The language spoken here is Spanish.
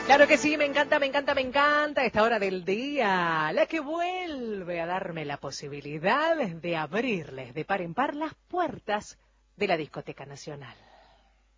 Claro que sí, me encanta, me encanta, me encanta esta hora del día, la que vuelve a darme la posibilidad de abrirles de par en par las puertas de la Discoteca Nacional.